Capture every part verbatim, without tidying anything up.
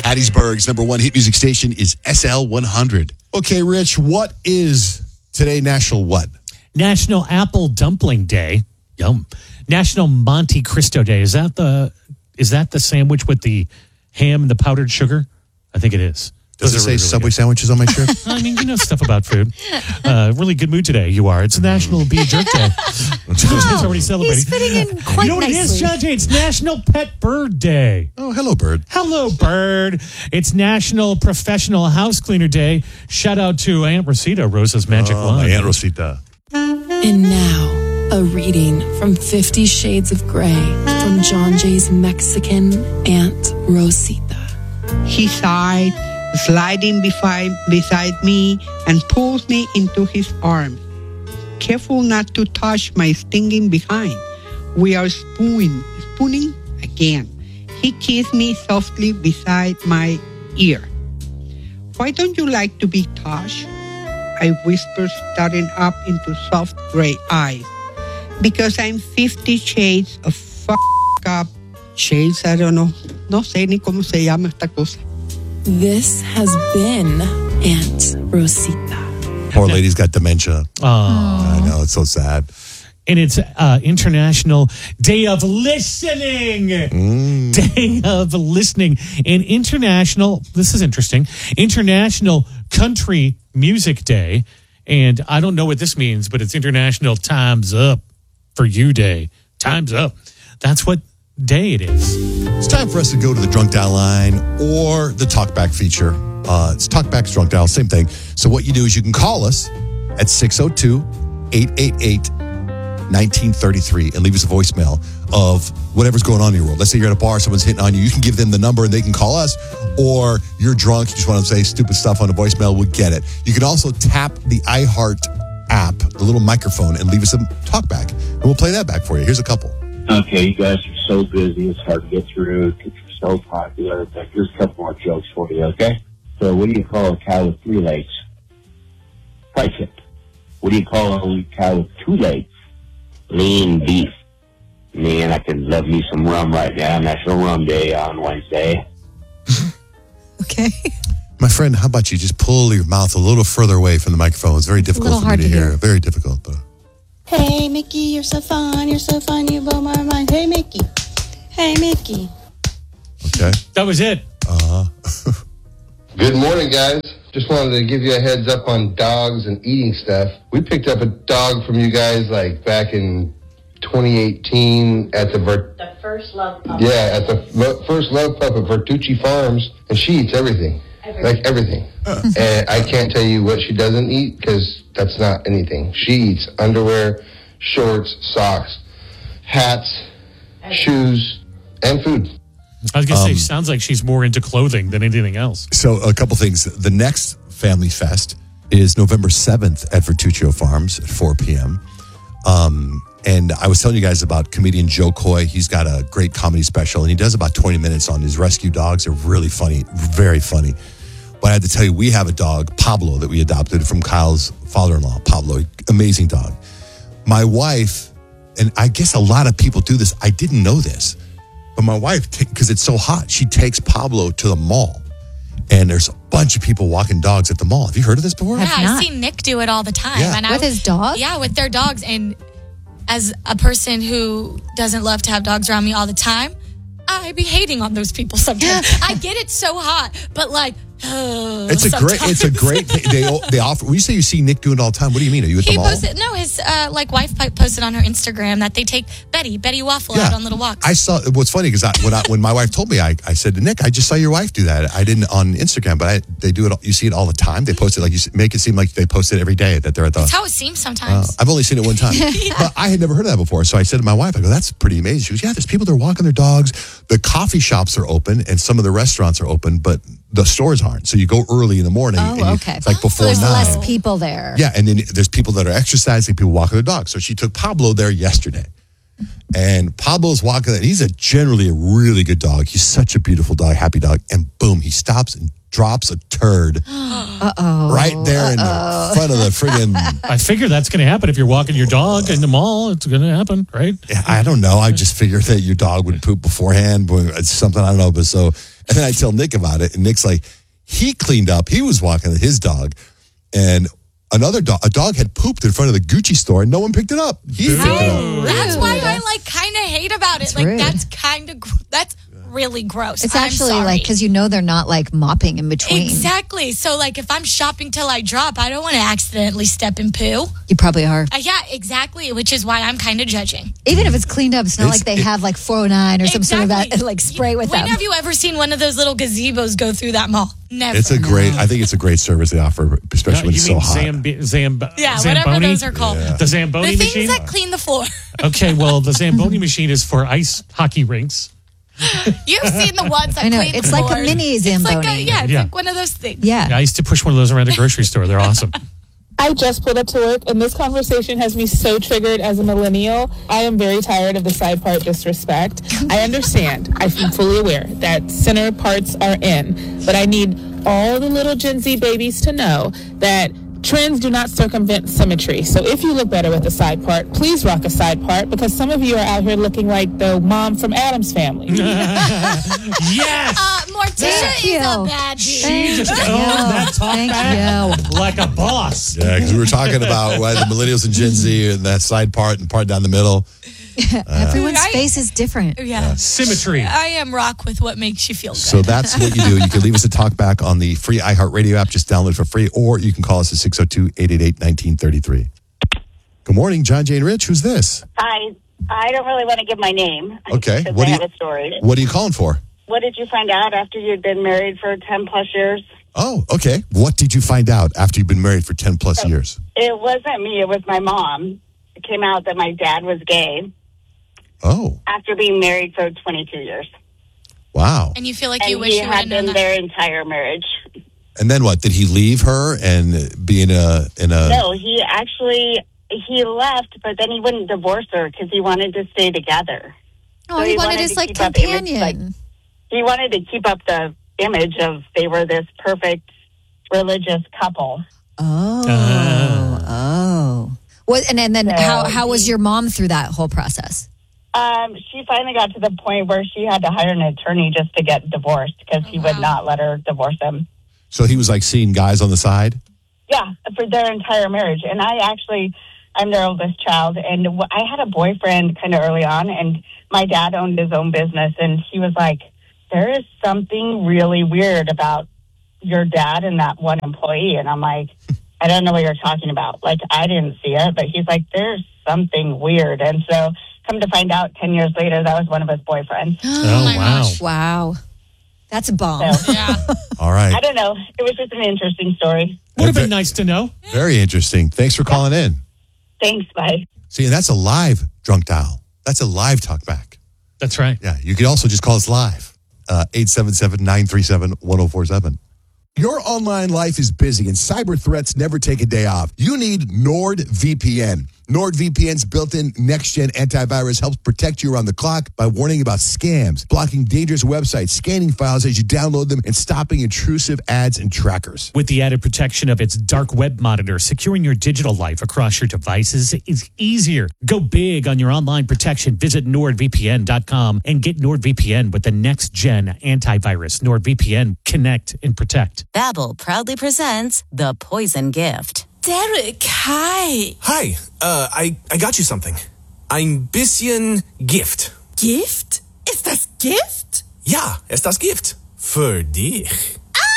Hattiesburg's number one hit music station is S L one hundred. Okay, Rich, what is today National what? National Apple Dumpling Day. Yum. National Monte Cristo Day. Is that the is that the sandwich with the ham and the powdered sugar? I think it is. Does it say really, really Subway good. Sandwiches on my shirt? I mean, you know stuff about food. Uh, really good mood today, you are. It's National Be a Jerk Day. He's already celebrating. He's fitting in quite You know what nicely. it is, John Jay? It's National Pet Bird Day. Oh, hello, bird. Hello, bird. It's National Professional House Cleaner Day. Shout out to Aunt Rosita, Rosa's Magic oh, Wand. My Aunt Rosita. And now, a reading from Fifty Shades of Grey from John Jay's Mexican Aunt Rosita. He sighed, sliding beside, beside me, and pulls me into his arms. Careful not to touch my stinging behind. We are spooning, spooning again. He kissed me softly beside my ear. Why don't you like to be touched? I whispered, staring up into soft gray eyes. Because I'm fifty shades of f*** up. Shades, I don't know. No sé ni cómo se llama esta cosa. This has been Aunt Rosita. Poor lady's got dementia. Oh. I know, it's so sad. And it's uh, International Day of Listening. Mm. Day of Listening. And International, this is interesting, International Country Music Day. And I don't know what this means, but it's International Time's Up for You Day. Time's Up. That's what day it is. It's time for us to go to the Drunk Dial line or the Talkback feature. Uh, it's Talkback's Drunk Dial, same thing. So what you do is you can call us at six oh two, eight eight eight, one nine three three and leave us a voicemail of whatever's going on in your world. Let's say you're at a bar, someone's hitting on you. You can give them the number and they can call us. Or you're drunk, you just want to say stupid stuff on a voicemail, we'll get it. You can also tap the iHeart app, the little microphone, and leave us a talkback. And we'll play that back for you. Here's a couple. Okay, you guys are so busy, it's hard to get through because you're so popular. But here's a couple more jokes for you, okay? So what do you call a cow with three legs? Price it. What do you call a cow with two legs? Lean beef. Man, I could love me some rum right now. National Rum Day on Wednesday. Okay. My friend, how about you just pull your mouth a little further away from the microphone? It's very difficult little for me hard to to hear. hear. Very difficult. But Hey, Mickey, you're so fun. You're so fun. You blow my mind. Hey, Mickey. Hey, Mickey. okay. That was it. Uh-huh. Good morning, guys. Just wanted to give you a heads up on dogs and eating stuff. We picked up a dog from you guys like back in twenty eighteen at the Ver- The first love pup. yeah at the lo- first love pup at Vertucci Farms, and she eats everything, Everything. like everything. And I can't tell you what she doesn't eat because that's not anything. She eats underwear, shorts, socks, hats, shoes, and food. I was going to Um, say, sounds like she's more into clothing than anything else. So a couple things. The next Family Fest is November seventh at Vertuccio Farms at four p.m. Um, and I was telling you guys about comedian Joe Coy. He's got a great comedy special, and he does about twenty minutes on his rescue dogs. They're really funny, very funny. But I had to tell you, we have a dog, Pablo, that we adopted from Kyle's father-in-law, Pablo. Amazing dog. My wife, and I guess a lot of people do this. I didn't know this. But my wife, because it's so hot, she takes Pablo to the mall. And there's a bunch of people walking dogs at the mall. Have you heard of this before? I've Yeah, not. I see Nick do it all the time. Yeah. And I, With his dog? Yeah, with their dogs. And as a person who doesn't love to have dogs around me all the time, I be hating on those people sometimes. I get it so hot, but like, oh, It's a great, it's a sometimes. great thing. They, they offer, when you say you see Nick doing it all the time, what do you mean? Are you at the He mall? posted, no, his uh, like wife posted on her Instagram that they take Betty, Betty Waffle out on little walks. I saw, what's funny, because I, when, I, when my wife told me, I, I said to Nick, I just saw your wife do that. I didn't on Instagram, but I, they do it, you see it all the time. They post it like, you make it seem like they post it every day that they're at the, That's how it seems sometimes. Uh, I've only seen it one time. But I had never heard of that before. So I said to my wife, I go, that's pretty amazing. She goes, yeah, there's people that are walking their dogs. The coffee shops are open and some of the restaurants are open, but the stores aren't. So you go early in the morning. Oh, and you, okay. It's like before There's nine. less people there. Yeah, and then there's people that are exercising, people walking their dogs. So she took Pablo there yesterday. And Pablo's walking, and he's a generally a really good dog. He's such a beautiful dog, happy dog. And boom, he stops and drops a turd Uh-oh. right there in the front of the friggin'. I figure that's going to happen if you're walking your dog in the mall. It's going to happen, right? I don't know. I just figured that your dog would poop beforehand. But it's something I don't know. But so And then I tell Nick about it, and Nick's like, he cleaned up. He was walking with his dog, and another dog, a dog had pooped in front of the Gucci store, and no one picked it up. He picked it up. That's why I like kind of hate about it. That's like rude. that's kind of gr- that's really gross. It's I'm actually sorry. like, because you know they're not like mopping in between. Exactly. So like if I'm shopping till I drop, I don't want to accidentally step in poo. You probably are. Uh, yeah, exactly. Which is why I'm kind of judging. Even if it's cleaned up, it's not It's- like they it- have like four oh nine or some sort of Exactly. that, like spray with When them. have you ever seen one of those little gazebos go through that mall? Never. It's a great, I think it's a great service they offer, especially when you it's mean so hot. Zambi- Zamb- yeah, Zamboni? whatever those are called. The Zamboni The things machine? that clean the floor. Okay, well, the Zamboni machine is for ice hockey rinks. You've seen the ones that I know, clean it's the like a floors. mini It's like a, Zamboni. yeah, it's Yeah. like one of those things. Yeah. Yeah, I used to push one of those around the grocery store. They're awesome. I just pulled up to work, and this conversation has me so triggered as a millennial. I am very tired of the side part disrespect. I understand. I'm fully aware that center parts are in, but I need all the little Gen Z babies to know that trends do not circumvent symmetry. So if you look better with a side part, please rock a side part, because some of you are out here looking like the mom from Addams Family. Yes! Uh, Morticia Thank is you. a bad She dude. just Thank owned you. that talk Thank back you. like a boss. Yeah, because we were talking about why the millennials and Gen Z and that side part and part down the middle. Everyone's I- face is different. Yeah. Symmetry. I am rock with what makes you feel good. So that's what you do. You can leave us a talk back on the free iHeartRadio app. Just download it for free, or you can call us at six oh two, eight eight eight, one nine three three. Good morning, John, Jane, Rich. Who's this? I I don't really want to give my name. Okay. Because What I do have you- a story. What are you calling for? What did you find out after you'd been married for ten plus years? Oh, okay. What did you find out after you've been married for ten plus years? It wasn't me. It was my mom. It came out that my dad was gay Oh, after being married for twenty-two years. wow. And you feel like And you wish he you would had have known been that. their entire marriage. And then what? Did he leave her and be in a in a? No, he actually he left, but then he wouldn't divorce her because he wanted to stay together. Oh, So he he wanted wanted his to like keep up image, companion. like- He wanted to keep up the image of they were this perfect religious couple. Oh, Ah. oh. What? And, and then So how how was he- your mom through that whole process? Um, she finally got to the point where she had to hire an attorney just to get divorced because he would not let her divorce him. So he was like seeing guys on the side. Yeah, for their entire marriage. And I actually, I'm their oldest child, and w- I had a boyfriend kind of early on, and my dad owned his own business, and he was like, there is something really weird about your dad and that one employee. And I'm like, I don't know what you're talking about. Like, I didn't see it, but he's like, there's something weird. And so come to find out ten years later, that was one of his boyfriends. Oh, my wow. gosh. Wow, that's a bomb. So, Yeah. All right. I don't know. It was just an interesting story. Would have been nice to know. Very interesting. Thanks for calling in. Thanks. Bye. See, and that's a live drunk dial. That's a live talk back. That's right. Yeah, you can also just call us live. Uh, eight seven seven, nine three seven, one oh four seven. Your online life is busy and cyber threats never take a day off. You need NordVPN. NordVPN's built-in next-gen antivirus helps protect you around the clock by warning about scams, blocking dangerous websites, scanning files as you download them, and stopping intrusive ads and trackers. With the added protection of its dark web monitor, securing your digital life across your devices is easier. Go big on your online protection. Visit nord V P N dot com and get NordVPN with the next-gen antivirus. NordVPN, connect and protect. Babbel proudly presents The Poison Gift. Derek, hi. Hi, uh, I, I got you something. Ein bisschen Gift. Gift? Ist das Gift? Ja, ist das Gift. Für dich.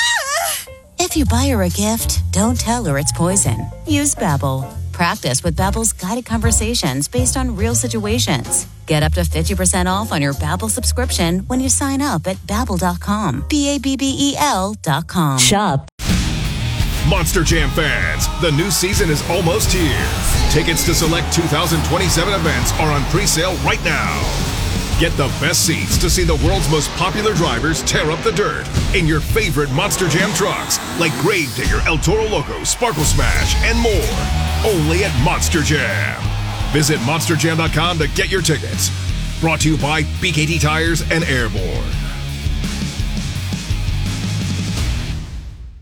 If you buy her a gift, don't tell her it's poison. Use Babbel. Practice with Babbel's guided conversations based on real situations. Get up to fifty percent off on your Babbel subscription when you sign up at babbel dot com. B A B B E L dot com. Shop. Monster Jam fans, the new season is almost here. Tickets to select two thousand twenty-seven events are on pre-sale right now. Get the best seats to see the world's most popular drivers tear up the dirt in your favorite Monster Jam trucks, like Gravedigger, El Toro Loco, Sparkle Smash, and more. Only at Monster Jam. Visit monster jam dot com to get your tickets. Brought to you by B K T Tires and Airborne.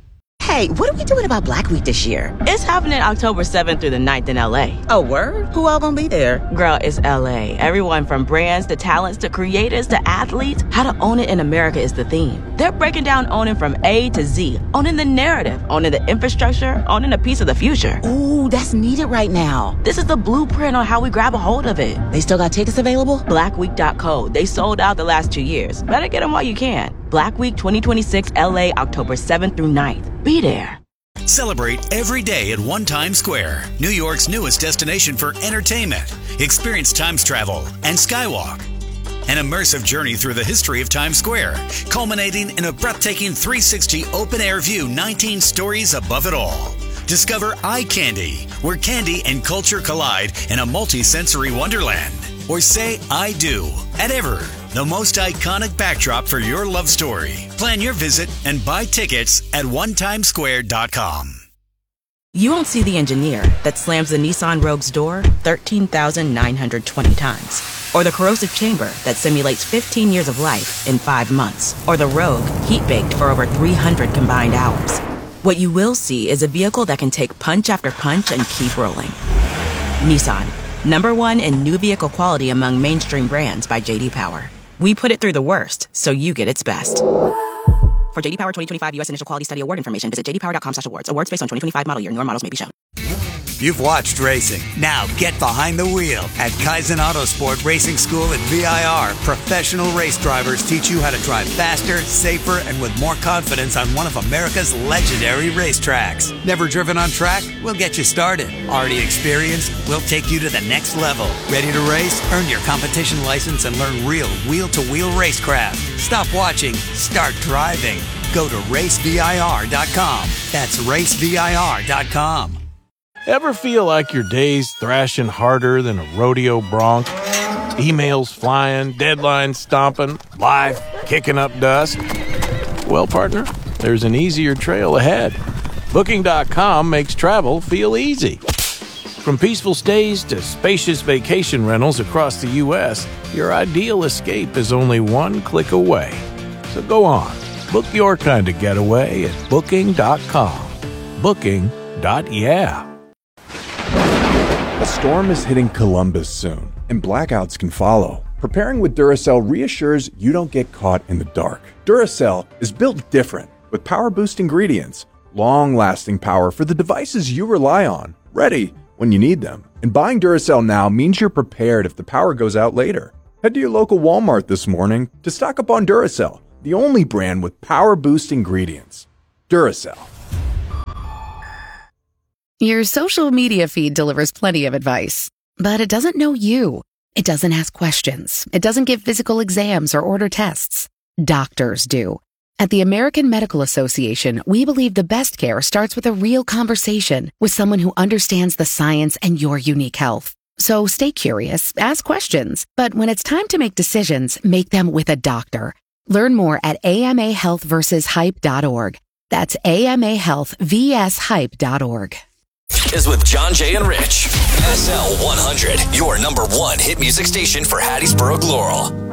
Hey, what are we doing about Black Week this year? It's happening October seventh through the ninth in L A. Oh, word? Who all gonna be there? Girl, it's L A. Everyone from brands to talents to creators to athletes. How to own it in America is the theme. They're breaking down owning from A to Z. Owning the narrative, owning the infrastructure, owning a piece of the future. Ooh, that's needed right now. This is the blueprint on how we grab a hold of it. They still got tickets available? black week dot co. They sold out the last two years. Better get them while you can. Black Week twenty twenty-six L A, October seventh through ninth. Be there. Celebrate every day at One Times Square, New York's newest destination for entertainment. Experience Times travel and Skywalk. An immersive journey through the history of Times Square, culminating in a breathtaking three sixty open-air view, nineteen stories above it all. Discover Eye Candy, where candy and culture collide in a multi-sensory wonderland. Or say I do at Ever, the most iconic backdrop for your love story. Plan your visit and buy tickets at one times square dot com. You won't see the engineer that slams the Nissan Rogue's door thirteen thousand nine hundred twenty times. Or the corrosive chamber that simulates fifteen years of life in five months. Or the Rogue heat-baked for over three hundred combined hours. What you will see is a vehicle that can take punch after punch and keep rolling. Nissan, number one in new vehicle quality among mainstream brands by J D Power. We put it through the worst, so you get its best. For J D Power twenty twenty-five U S Initial Quality Study Award information, visit j d power dot com slash awards. Awards based on twenty twenty-five model year. Newer models may be shown. You've watched racing. Now get behind the wheel. At Kaizen Autosport Racing School at V I R, professional race drivers teach you how to drive faster, safer, and with more confidence on one of America's legendary racetracks. Never driven on track? We'll get you started. Already experienced? We'll take you to the next level. Ready to race? Earn your competition license and learn real wheel-to-wheel racecraft. Stop watching. Start driving. Go to race v i r dot com. That's race v i r dot com. Ever feel like your day's thrashing harder than a rodeo bronc? Emails flying, deadlines stomping, life kicking up dust? Well, partner, there's an easier trail ahead. Booking dot com makes travel feel easy. From peaceful stays to spacious vacation rentals across the U S, your ideal escape is only one click away. So go on, book your kind of getaway at booking dot com. Booking. Yeah. A storm is hitting Columbus soon, and blackouts can follow. Preparing with Duracell reassures you don't get caught in the dark. Duracell is built different, with power-boost ingredients, long-lasting power for the devices you rely on, ready when you need them. And buying Duracell now means you're prepared if the power goes out later. Head to your local Walmart this morning to stock up on Duracell, the only brand with power-boost ingredients. Duracell. Your social media feed delivers plenty of advice, but it doesn't know you. It doesn't ask questions. It doesn't give physical exams or order tests. Doctors do. At the American Medical Association, we believe the best care starts with a real conversation with someone who understands the science and your unique health. So stay curious, ask questions, but when it's time to make decisions, make them with a doctor. Learn more at a m a health versus hype dot org. That's a m a health versus hype dot org. Is with John, Jay, and Rich. S L one hundred, your number one hit music station for Hattiesburg, Laurel.